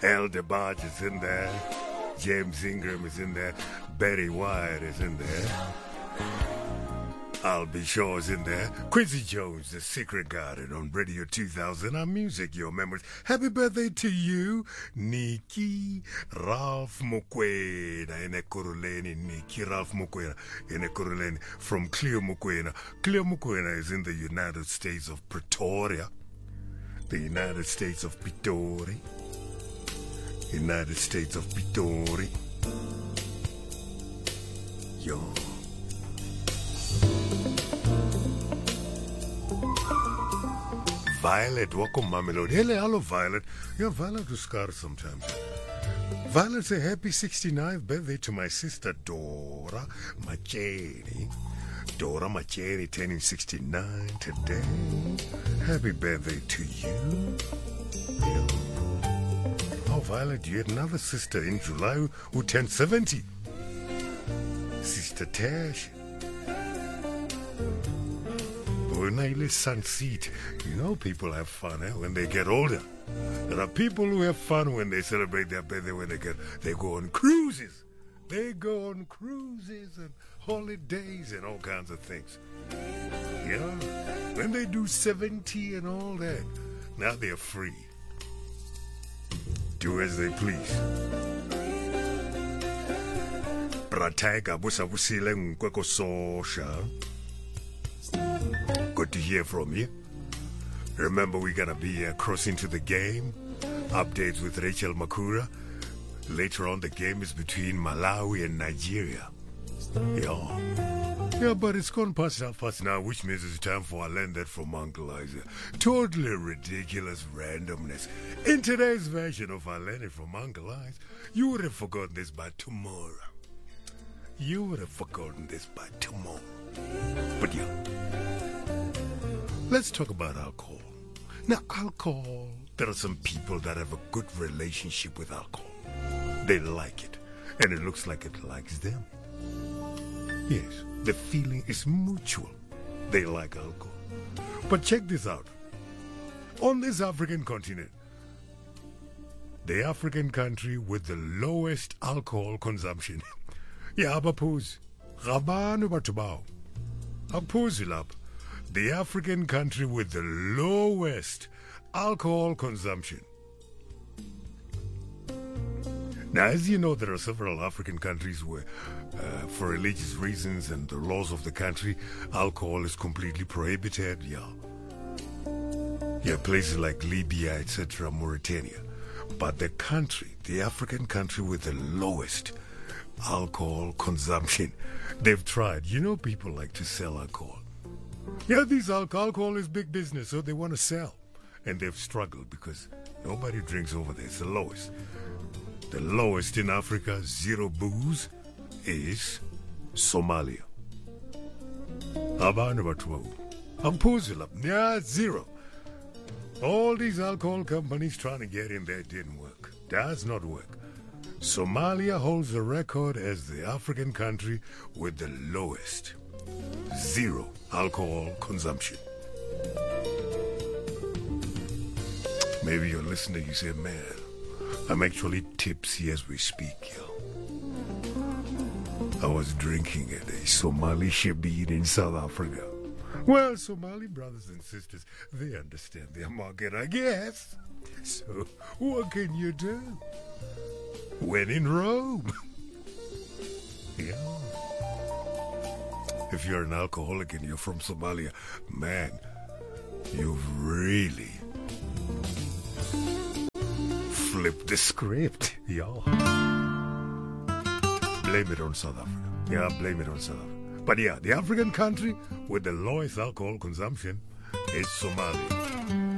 Elder Barge is in there. James Ingram is in there. Betty White is in there. Albie Shaw is in there. Quincy Jones, The Secret Garden on Radio 2000. Our music, your memories. Happy birthday to you, Nikki Ralph Mukwena. Nikki Ralph Mukwena. From Cleo Mukwena. Cleo Mukwena is in the United States of Pretoria. The United States of Pretoria. United States of Pretoria. Yo. Violet, welcome, Mamelodi. Hello, Violet. Yeah, Violet was scarred sometimes. Violet, say happy 69th birthday to my sister Dora Macheni. Dora Macheni turning 69 today. Happy birthday to you. Yeah. Oh, Violet, you had another sister in July who turned 70. Sister Tash. Sunseat. You know, people have fun when they get older. There are people who have fun when they celebrate their birthday. When they go on cruises. They go on cruises and holidays and all kinds of things. Yeah, when they do 70 and all that, now they're free. Do as they please. Brataiga busa busile nkweko sosha. Good to hear from you. Remember, we're going to be crossing to the game. Updates with Rachel Makura. Later on, the game is between Malawi and Nigeria. Yeah, but it's gone past half-past now, which means it's time for our Landed from Uncle Isaac. Totally ridiculous randomness. In today's version of our Landed from Uncle Isaac, you would have forgotten this by tomorrow. You would have forgotten this by tomorrow. But yeah. Let's talk about alcohol. Now, alcohol, there are some people that have a good relationship with alcohol. They like it, and it looks like it likes them. Yes, the feeling is mutual. They like alcohol. But check this out. On this African continent, the African country with the lowest alcohol consumption. Yeah, abaphuzi. Rabanu batubao. Abaphuzi lapha. The African country with the lowest alcohol consumption. Now, as you know, there are several African countries where, for religious reasons and the laws of the country, alcohol is completely prohibited. Yeah, places like Libya, etc., Mauritania. But the country, the African country with the lowest alcohol consumption, they've tried. You know, people like to sell alcohol. Yeah, alcohol is big business, so they want to sell. And they've struggled because nobody drinks over there. It's the lowest. The lowest in Africa, zero booze, is Somalia. Yeah, zero. All these alcohol companies trying to get in there didn't work. Does not work. Somalia holds the record as the African country with the lowest. Zero alcohol consumption. Maybe you're listening, you say, man, I'm actually tipsy as we speak, yo. I was drinking at a Somali shebeen in South Africa. Well, Somali brothers and sisters, they understand their market, I guess. So, what can you do? When in Rome. Yeah. If you're an alcoholic and you're from Somalia, man, you've really flipped the script, y'all. Blame it on South Africa. Yeah, blame it on South Africa. But yeah, the African country with the lowest alcohol consumption is Somalia.